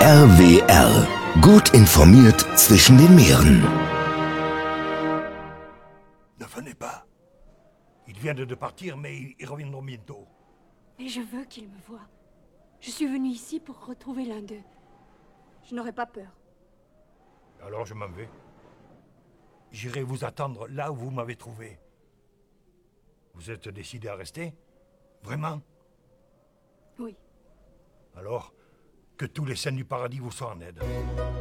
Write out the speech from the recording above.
RWR. Gut informiert zwischen den Meeren. Ne venez pas. Ils viennent de partir, mais ils reviendront bientôt. Mais je veux qu'ils me voient. Je suis venue ici pour retrouver l'un d'eux. Je n'aurai pas peur. Alors je m'en vais. J'irai vous attendre là où vous m'avez trouvé. Vous êtes décidé à rester? Vraiment? Oui. Alors, que tous les saints du paradis vous soient en aide.